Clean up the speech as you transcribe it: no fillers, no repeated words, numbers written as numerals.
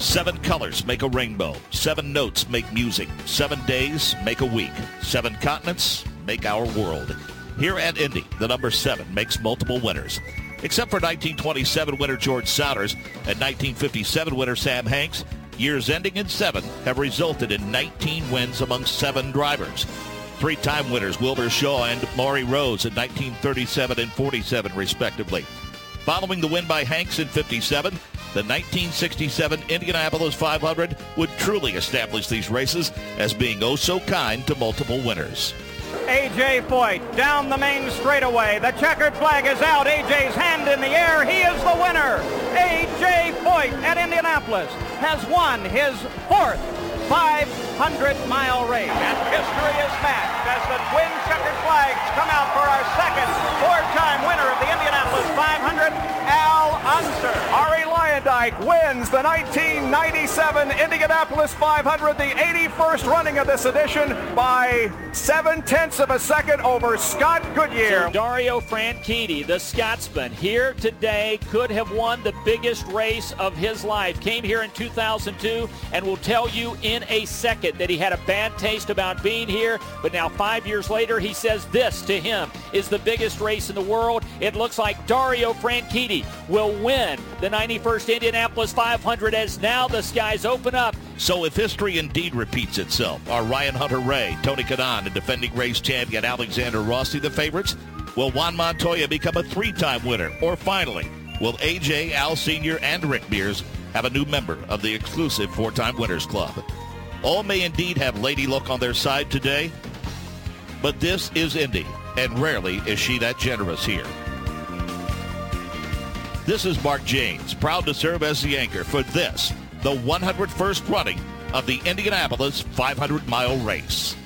7 colors make a rainbow. 7 notes make music. 7 days make a week. 7 continents make our world. Here at Indy, the number 7 makes multiple winners. Except for 1927 winner George Souders and 1957 winner Sam Hanks, years ending in 7 have resulted in 19 wins among 7 drivers. 3-time winners Wilbur Shaw and Maury Rose in 1937 and 47, respectively. Following the win by Hanks in 57, the 1967 Indianapolis 500 would truly establish these races as being oh so kind to multiple winners. A.J. Foyt down the main straightaway. The checkered flag is out. A.J.'s hand in the air. He is the winner. A.J. Foyt at Indianapolis has won his 4th 500-mile race. And history is matched as the twin checkered flags come out for our second 4-time winner of the Indianapolis 500, Al Unser. Arie Luyendyk wins the 1997 Indianapolis 500, the 81st running of this edition, by 0.7 of a second over Scott Goodyear. So Dario Franchitti, the Scotsman, here today, could have won the biggest race of his life. Came here in 2002 and will tell you in a second that he had a bad taste about being here, but now 5 years later he says this to him is the biggest race in the world. It looks like Dario Franchitti will win the 91st Indianapolis 500 as now the skies open up. So if history indeed repeats itself, are Ryan Hunter-Reay, Tony Kanaan, and defending race champion Alexander Rossi the favorites? Will Juan Montoya become a 3-time winner? Or finally, will AJ, Al Sr., and Rick Mears have a new member of the exclusive 4-time Winners Club? All may indeed have Lady Luck on their side today, but this is Indy, and rarely is she that generous here. This is Mark James, proud to serve as the anchor for this, the 101st running of the Indianapolis 500-mile race.